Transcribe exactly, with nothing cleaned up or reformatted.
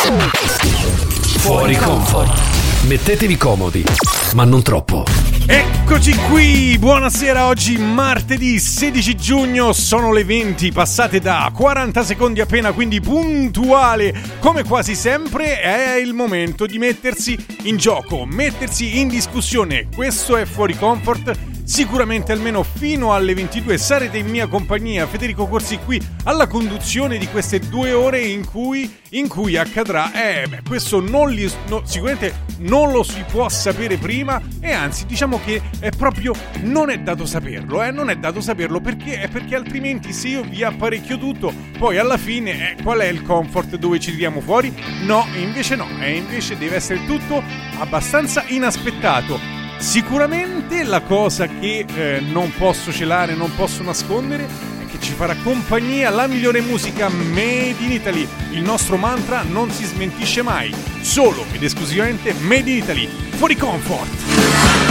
Fuori comfort. Mettetevi comodi, ma non troppo. Eccoci qui, buonasera, oggi martedì sedici giugno, sono le venti passate da quaranta secondi appena, quindi puntuale come quasi sempre. È il momento di mettersi in gioco, mettersi in discussione. Questo è Fuori Comfort. Sicuramente almeno fino alle ventidue sarete in mia compagnia, Federico Corsi qui alla conduzione di queste due ore in cui, in cui accadrà. Eh, beh, questo non li, no, sicuramente non lo si può sapere prima, e anzi diciamo che è proprio non è dato saperlo, eh, non è dato saperlo perché è perché altrimenti se io vi apparecchio tutto, poi alla fine eh, qual è il comfort dove ci tiriamo fuori? No, invece no, e eh, invece deve essere tutto abbastanza inaspettato. Sicuramente la cosa che eh, non posso celare, non posso nascondere, è che ci farà compagnia la migliore musica made in Italy. Il nostro mantra non si smentisce mai, solo ed esclusivamente made in Italy. Fuori Comfort.